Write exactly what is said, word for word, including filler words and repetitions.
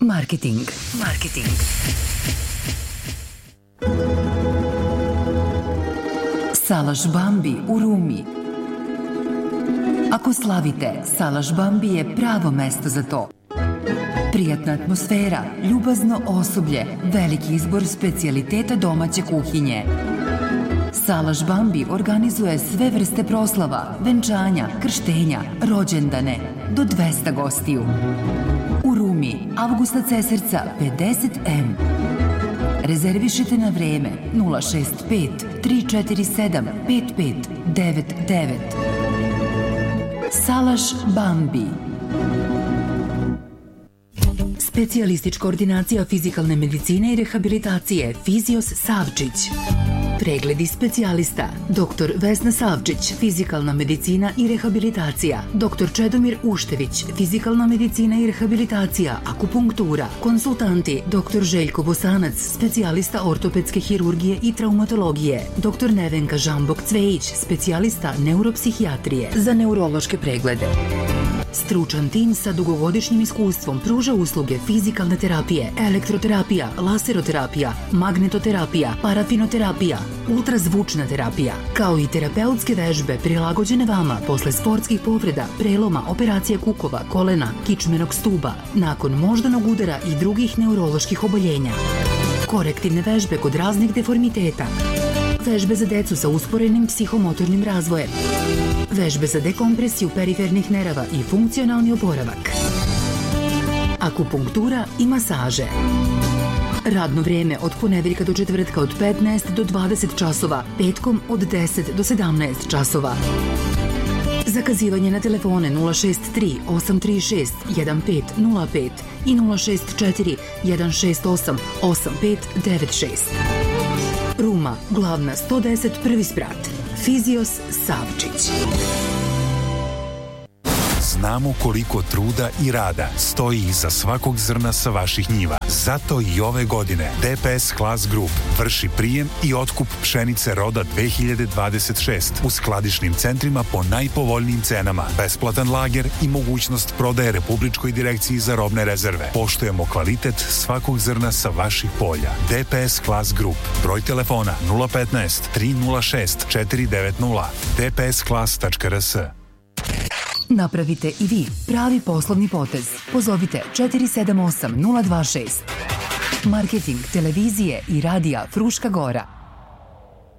Marketing. Marketing. Salaš Bambi u Rumi. Ako slavite, Salaš Bambi je pravo mesto za to. Prijatna atmosfera, ljubazno osoblje, veliki izbor specijaliteta domaće kuhinje. Salaš Bambi organizuje sve vrste proslava, venčanja, krštenja, rođendane, do dvesta gostiju. U Rumi, Avgusta Cesarca pedeset em. Rezervišite na vreme nula šest pet tri četiri sedam pet pet devet devet. Salaš Bambi. Specijalistička ordinacija fizikalne medicine i rehabilitacije Fizios Savčić. Pregledi specijalista doktor Vesna Savčić, fizikalna medicina i rehabilitacija, doktor Čedomir Uštević, fizikalna medicina i rehabilitacija, akupunktura, konsultanti doktor Željko Bosanac, specijalista ortopedske hirurgije i traumatologije, doktor Nevenka Žambok-Cvejić, specijalista neuropsihijatrije za neurološke preglede. Stručan tim sa dugogodišnjim iskustvom pruža usluge fizikalne terapije, elektroterapija, laseroterapija, magnetoterapija, parafinoterapija, ultrazvučna terapija, kao i terapeutske vežbe prilagođene vama posle sportskih povreda, preloma, operacije kukova, kolena, kičmenog stuba, nakon moždanog udara i drugih neuroloških oboljenja. Korektivne vežbe kod raznih deformiteta. Vežbe za decu sa usporenim psihomotornim razvojem. Vežbe za dekompresiju perifernih nerava i funkcionalni oporavak. Akupunktura i masaže. Radno vrijeme od ponedeljka do četvrtka od petnaest do dvadeset časova, petkom od deset do sedamnaest časova. Zakazivanje na telefone nula šest tri osam tri šest jedan pet nula pet i nula šest četiri jedan šest osam osam pet devet šest. Ruma, glavna sto deset prvi sprat. Fizios Savčić. Znamo koliko truda i rada stoji iza svakog zrna sa vaših njiva. Zato i ove godine D P S Class Group vrši prijem i otkup pšenice roda dve hiljade dvadeset šest u skladišnim centrima po najpovoljnijim cenama, besplatan lager i mogućnost prodaje Republičkoj direkciji za robne rezerve. Poštujemo kvalitet svakog zrna sa vaših polja. D P S Class Group. Broj telefona nula petnaest tri nula šest četiri devet nula d p s class tačka r s. Napravite i vi pravi poslovni potez. Pozovite četiri sedam osam nula dva šest. Marketing televizije i radija Fruška Gora.